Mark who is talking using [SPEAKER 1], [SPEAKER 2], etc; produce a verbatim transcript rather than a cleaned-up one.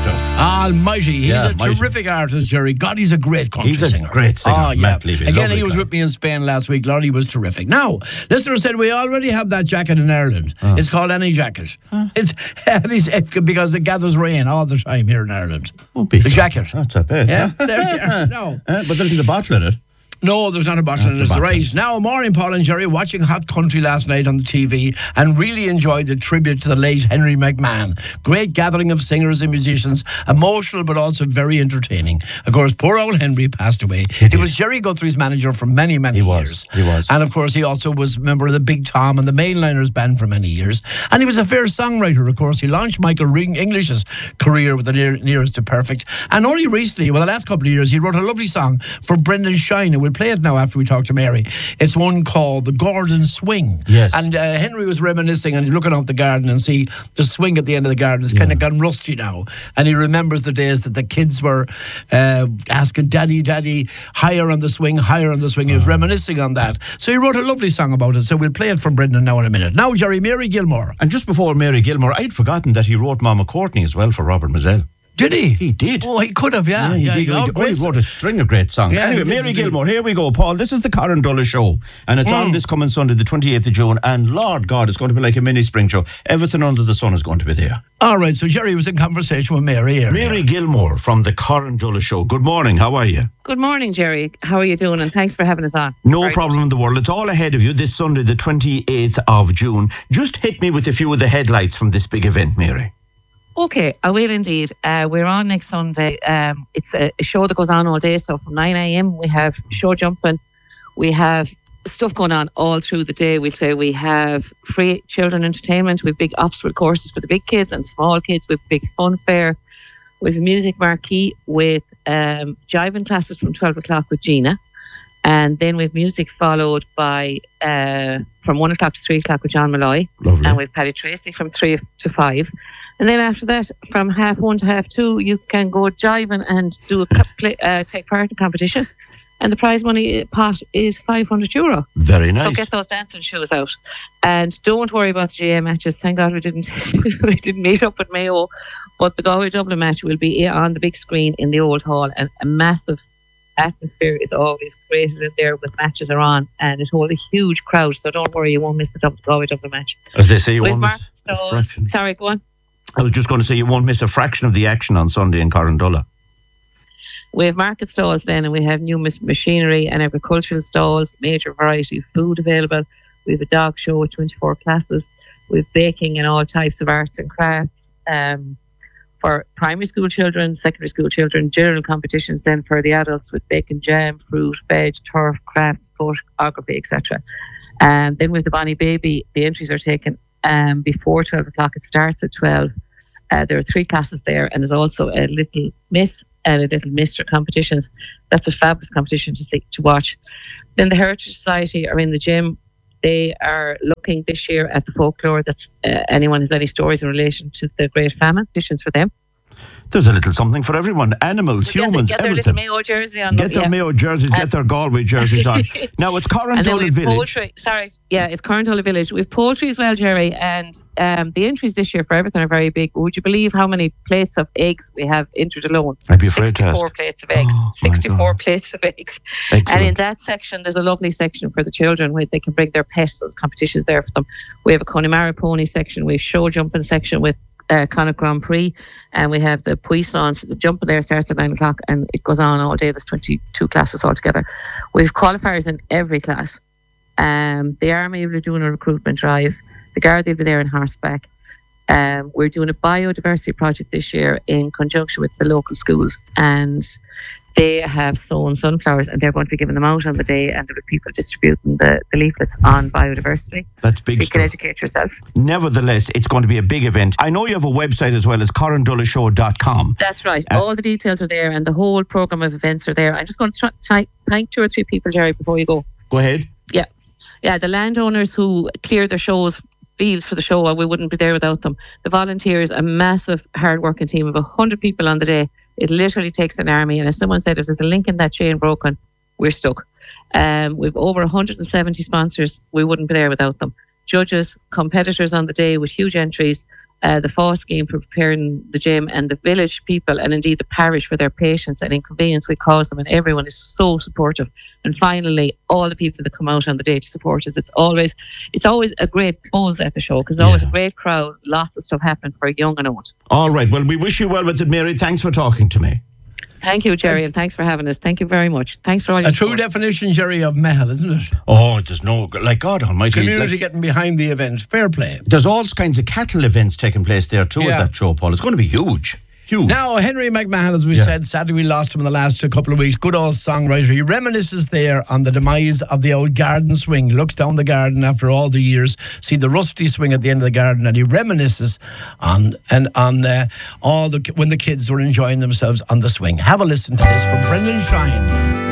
[SPEAKER 1] of.
[SPEAKER 2] Almighty. He's
[SPEAKER 1] Yeah,
[SPEAKER 2] a
[SPEAKER 1] mighty.
[SPEAKER 2] terrific artist, Jerry. God, he's a great country
[SPEAKER 1] He's a
[SPEAKER 2] singer.
[SPEAKER 1] great singer,
[SPEAKER 2] Oh, yeah.
[SPEAKER 1] Matt Levy,
[SPEAKER 2] Again,
[SPEAKER 1] lovely
[SPEAKER 2] he was
[SPEAKER 1] guy.
[SPEAKER 2] with me in Spain last week. Lord, he was terrific. Now, listener said we already have that jacket in Ireland.
[SPEAKER 1] Oh.
[SPEAKER 2] It's called Any Jacket. It's, it's it, because it gathers rain all the time here in Ireland.
[SPEAKER 1] Won't be
[SPEAKER 2] The
[SPEAKER 1] fun.
[SPEAKER 2] jacket.
[SPEAKER 1] That's a bit.
[SPEAKER 2] Yeah,
[SPEAKER 1] huh?
[SPEAKER 2] there you are. No.
[SPEAKER 1] Uh, but there isn't a bottle in it.
[SPEAKER 2] No, there's not a bottle in
[SPEAKER 1] That's
[SPEAKER 2] it.
[SPEAKER 1] a
[SPEAKER 2] Right.
[SPEAKER 1] bottle.
[SPEAKER 2] Now, morning, Paul and Jerry, watching Hot Country last night on the T V and really enjoyed the tribute to the late Henry McMahon. Great gathering of singers and musicians, emotional but also very entertaining. Of course, poor old Henry passed away. He, was Jerry Guthrie's manager for many, many
[SPEAKER 1] He
[SPEAKER 2] years.
[SPEAKER 1] was. He was.
[SPEAKER 2] And of course, he also was a member of the Big Tom and the Mainliners band for many years. And he was a fair songwriter, of course. He launched Michael Ring English's career with the near, nearest to perfect. And only recently, well, the last couple of years, he wrote a lovely song for Brendan Shine, and we'll play it now after we talk to Mary. It's one called The Gordon Swing.
[SPEAKER 1] Yes.
[SPEAKER 2] And uh, Henry was reminiscing and looking out the garden and see the swing at the end of the garden has kind of gone rusty now. And he remembers the days that the kids were uh, asking, Daddy, Daddy, higher on the swing, higher on the swing. He was reminiscing on that. So he wrote a lovely song about it. So we'll play it from Brendan now in a minute. Now, Jerry, Mary Gilmore.
[SPEAKER 1] And just before Mary Gilmore, I'd forgotten that he wrote Mama Courtney as well for Robert Mazzell.
[SPEAKER 2] Did he?
[SPEAKER 1] He did.
[SPEAKER 2] Oh, he could have, yeah.
[SPEAKER 1] Yeah, he
[SPEAKER 2] yeah,
[SPEAKER 1] did.
[SPEAKER 2] yeah.
[SPEAKER 1] He
[SPEAKER 2] Oh,
[SPEAKER 1] did.
[SPEAKER 2] great.
[SPEAKER 1] He wrote a string of great songs.
[SPEAKER 2] Yeah,
[SPEAKER 1] anyway,
[SPEAKER 2] he did,
[SPEAKER 1] Mary
[SPEAKER 2] he did.
[SPEAKER 1] Gilmore, here we go, Paul. This is the Karen Dulles Show, and it's on this coming Sunday, the twenty-eighth of June, and Lord God, it's going to be like a mini spring show. Everything under the sun is going to be there.
[SPEAKER 2] All right, so Jerry was in conversation with Mary earlier.
[SPEAKER 1] Mary Gilmore from the Karen Dulles Show. Good morning, how are you?
[SPEAKER 3] Good morning, Jerry. How are you doing? And thanks for having us on.
[SPEAKER 1] No
[SPEAKER 3] Very
[SPEAKER 1] problem in the world. It's all ahead of you this Sunday, the twenty-eighth of June. Just hit me with a few of the headlights from this big event, Mary.
[SPEAKER 3] Okay, I will indeed. Uh, we're on next Sunday. Um, it's a, a show that goes on all day. So from nine a.m. we have show jumping. We have stuff going on all through the day. We'll say we have free children entertainment. We have big obstacle courses for the big kids and small kids. We have big fun fair. We have a music marquee with um, jiving classes from twelve o'clock with Gina. And then we have music followed by uh, from one o'clock to three o'clock with John Malloy.
[SPEAKER 1] Lovely.
[SPEAKER 3] And we have Paddy Tracy from three to five. And then after that, from half one to half two, you can go jiving and do a co- play, uh, take part in competition. And the prize money pot is five hundred euro.
[SPEAKER 1] Very nice.
[SPEAKER 3] So get those dancing shoes out. And don't worry about the G A A matches. Thank God we didn't we didn't meet up at Mayo. But the Galway Dublin match will be on the big screen in the old hall. And a massive atmosphere is always created in there with matches are on. And it holds a huge crowd. So don't worry, you won't miss the Dublin, Galway Dublin match.
[SPEAKER 1] As they say, you
[SPEAKER 3] With
[SPEAKER 1] won't
[SPEAKER 3] Mark
[SPEAKER 1] miss a
[SPEAKER 3] Stowes-
[SPEAKER 1] fraction.
[SPEAKER 3] Sorry, go on.
[SPEAKER 1] I was just going to say you won't miss a fraction of the action on Sunday in Corrandulla.
[SPEAKER 3] We have market stalls then, and we have new mas- machinery and agricultural stalls, major variety of food available. We have a dog show with twenty-four classes. We have baking and all types of arts and crafts um, for primary school children, secondary school children, general competitions then for the adults with bacon, jam, fruit, veg, turf, crafts, photography, et cetera. And then with the Bonnie Baby, the entries are taken um, before twelve o'clock. It starts at twelve. Uh, there are three classes there, and there's also a little Miss and a little Mister competitions. That's a fabulous competition to see, to watch. Then the Heritage Society are in the gym. They are looking this year at the folklore. That's uh, anyone has any stories in relation to the Great Famine. Competitions for them.
[SPEAKER 1] There's a little something for everyone. Animals,
[SPEAKER 3] Get,
[SPEAKER 1] humans,
[SPEAKER 3] get their
[SPEAKER 1] everything.
[SPEAKER 3] little Mayo jersey on.
[SPEAKER 1] Get their
[SPEAKER 3] yeah.
[SPEAKER 1] Mayo jerseys,
[SPEAKER 3] Uh,
[SPEAKER 1] get their Galway jerseys on. Now, it's
[SPEAKER 3] And then
[SPEAKER 1] Corrandulla
[SPEAKER 3] we've
[SPEAKER 1] Village.
[SPEAKER 3] poultry. Sorry, yeah, it's Corrandulla Village. We've poultry as well, Jerry. And um, the entries this year for everything are very big. Would you believe how many plates of eggs we have entered alone?
[SPEAKER 1] I'd be afraid to ask.
[SPEAKER 3] sixty-four plates of eggs.
[SPEAKER 1] Oh, my
[SPEAKER 3] sixty-four
[SPEAKER 1] God.
[SPEAKER 3] plates of eggs.
[SPEAKER 1] Excellent.
[SPEAKER 3] And in that section, there's a lovely section for the children where they can bring their pets. Those competitions there for them. We have a Connemara pony section. We have show jumping section with uh, Connacht Grand Prix, and we have the Puissance. The jumping there starts at nine o'clock and it goes on all day. There's twenty-two classes altogether. We have qualifiers in every class. Um, the Army will be doing a recruitment drive. The Garda will be there in horseback. Um, we're doing a biodiversity project this year in conjunction with the local schools, and they have sown sunflowers and they're going to be giving them out on the day, and there will be people distributing the, the leaflets on biodiversity.
[SPEAKER 1] That's big
[SPEAKER 3] so you
[SPEAKER 1] stuff.
[SPEAKER 3] can educate yourself.
[SPEAKER 1] Nevertheless, it's going to be a big event. I know you have a website as well as corrandulla show dot com.
[SPEAKER 3] That's right.
[SPEAKER 1] Uh,
[SPEAKER 3] All the details are there and the whole programme of events are there. I'm just going to try, try, thank two or three people, Jerry, before you go.
[SPEAKER 1] Go ahead.
[SPEAKER 3] Yeah. Yeah, the landowners who clear their shows, fields for the show, and we wouldn't be there without them. The volunteers, a massive hard-working team of one hundred people on the day. It literally takes an army. And as someone said, if there's a link in that chain broken, we're stuck. Um, we've over one hundred seventy sponsors. We wouldn't be there without them. Judges, competitors on the day with huge entries. uh, the F O S scheme for preparing the gym, and the village people, and indeed the parish, for their patience and inconvenience we cause them, and everyone is so supportive. And finally, all the people that come out on the day to support us. It's always, it's always a great buzz at the show, because there's always
[SPEAKER 1] Yeah.
[SPEAKER 3] a great crowd, lots of stuff happening for young and old.
[SPEAKER 1] All right. Well, we wish you well with it, Mary. Thanks for talking to me.
[SPEAKER 3] Thank you, Jerry, and thanks for having us. Thank you very much. Thanks for all your
[SPEAKER 2] A true
[SPEAKER 3] support.
[SPEAKER 2] definition, Jerry, of Mehel, isn't it?
[SPEAKER 1] Oh, there's no, like, God almighty.
[SPEAKER 2] Community
[SPEAKER 1] like,
[SPEAKER 2] getting behind the event. Fair play.
[SPEAKER 1] there's all kinds of cattle events taking place there too
[SPEAKER 2] Yeah.
[SPEAKER 1] at that show, Paul. It's going to be huge. Huge.
[SPEAKER 2] Now, Henry McMahon, as we
[SPEAKER 1] Yeah.
[SPEAKER 2] said, sadly we lost him in the last couple of weeks. Good old songwriter. He reminisces there on the demise of the old garden swing. He looks down the garden after all the years, see the rusty swing at the end of the garden, and he reminisces on and on uh, all the when the kids were enjoying themselves on the swing. Have a listen to this from Brendan Shine.